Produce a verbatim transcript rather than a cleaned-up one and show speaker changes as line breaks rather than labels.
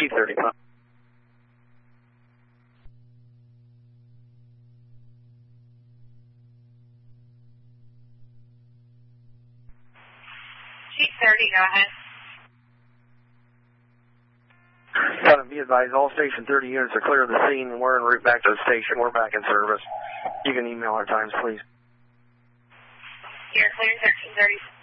Chief thirty-five.
Chief thirty, go ahead.
Got to be advised, all Station thirty units are clear of the scene, and we're en route back to the station. We're back in service. You can email our times, please.
You're clear, thirteen thirty.